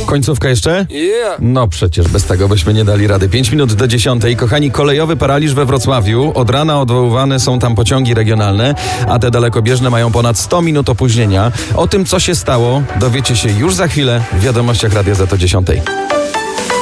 Końcówka jeszcze? Yeah. No przecież bez tego byśmy nie dali rady. 5 minut do 10. Kochani, kolejowy paraliż we Wrocławiu. Od rana odwoływane są tam pociągi regionalne, a te dalekobieżne mają ponad 100 minut opóźnienia. O tym, co się stało, dowiecie się już za chwilę w wiadomościach Radia Z o 10.